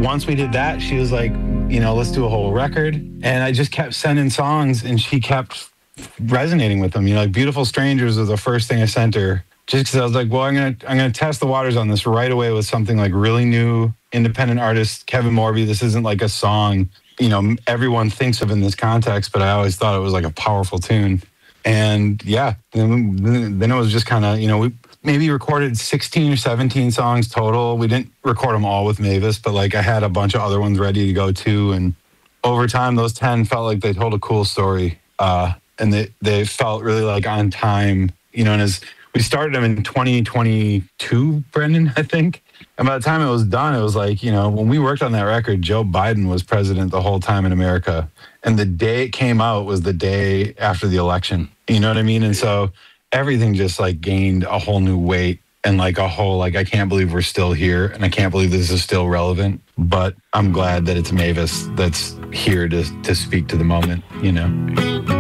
once we did that, she was like, let's do a whole record. And I just kept sending songs and she kept resonating with them. Like Beautiful Strangers was the first thing I sent her, just because I was like, well, I'm gonna test the waters on this right away with something like really new, independent artist, Kevin Morby. This isn't like a song, everyone thinks of in this context, but I always thought it was like a powerful tune. And yeah, then it was just kind of, we maybe recorded 16 or 17 songs total. We didn't record them all with Mavis, but like I had a bunch of other ones ready to go too. And over time, those 10 felt like they told a cool story. And they felt really like on time, and as we started them in 2022, Brendan, I think. And by the time it was done, it was like, when we worked on that record, Joe Biden was president the whole time in America. And the day it came out was the day after the election. You know what I mean? And so everything just like gained a whole new weight and like a whole, like, I can't believe we're still here and I can't believe this is still relevant. But I'm glad that it's Mavis that's here to speak to the moment,